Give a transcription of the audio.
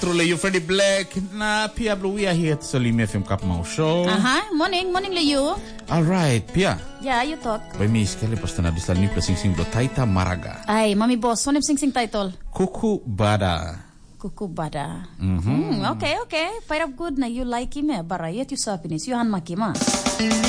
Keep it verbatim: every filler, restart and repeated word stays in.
Truly, you Freddie Black na Pia Blue. We are here to Salim F M Kapmau Show. Uh-huh. Morning, morning le you. All right, Pia. Yeah, you talk. By me iskele pasta na bisal ni sing sing do Taita Maraga. Ay, mami boss, ano sing sing title? Kuku Bada. Kuku Bada. Mm-hmm. Mm, okay, okay. Fire up good na you like him eh. Bara yet you sapiness. You han makima.